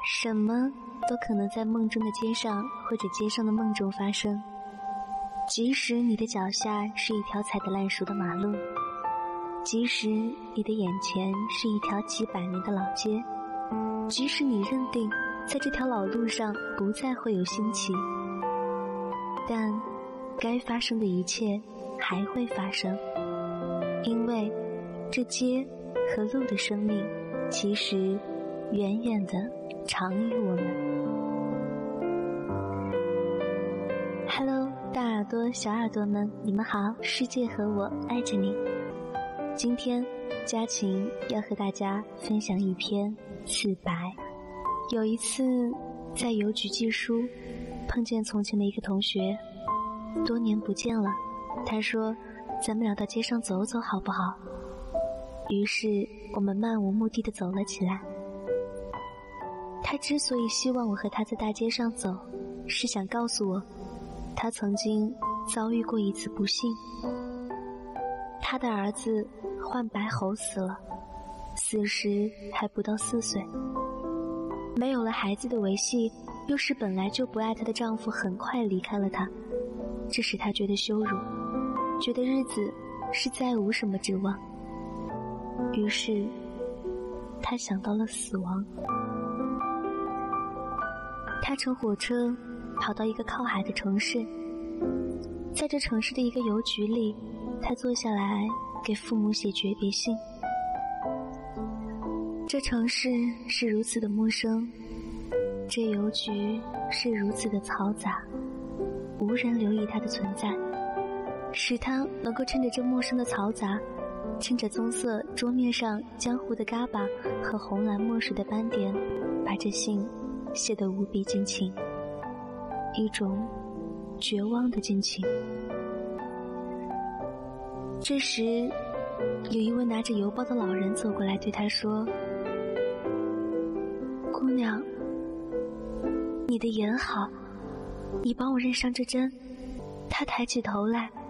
什么都可能在梦中的街上或者街上的梦中发生，即使你的脚下是一条踩得烂熟的马路，即使你的眼前是一条几百年的老街，即使你认定在这条老路上不再会有新奇，但该发生的一切还会发生，因为这街和路的生命其实远远地长于我们。Hello， 大耳朵小耳朵们，你们好，世界和我爱着你。今天佳晴要和大家分享一篇自白。有一次在邮局寄书，碰见从前的一个同学，多年不见了，他说咱们俩到街上走走好不好？于是我们漫无目的地走了起来。他之所以希望我和他在大街上走，是想告诉我他曾经遭遇过一次不幸。他的儿子患白喉死了，死时还不到4岁。没有了孩子的维系，又是本来就不爱她的丈夫很快离开了她，这使她觉得羞辱，觉得日子是再无什么指望。于是她想到了死亡。她乘火车跑到一个靠海的城市，在这城市的一个邮局里，她坐下来给父母写诀别信。这城市是如此的陌生，这邮局是如此的嘈杂，无人留意它的存在，使它能够趁着这陌生的嘈杂，趁着棕色桌面上江湖的嘎巴和红蓝墨水的斑点，把这信写得无比尽情，一种绝望的尽情。这时有一位拿着邮包的老人走过来对他说，姑娘，你的眼好，你帮我认上这针。他抬起头来，